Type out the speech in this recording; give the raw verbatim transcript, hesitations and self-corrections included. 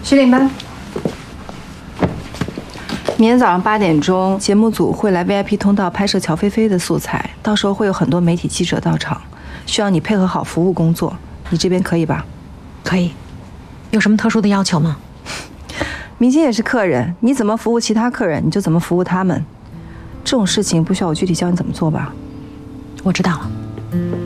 十点半。明天早上八点钟，节目组会来 V I P 通道拍摄乔菲菲的素材，到时候会有很多媒体记者到场，需要你配合好服务工作。你这边可以吧？ 可以。有什么特殊的要求吗？ 明星也是客人，你怎么服务其他客人，你就怎么服务他们。这种事情不需要我具体教你怎么做吧？ 我知道了。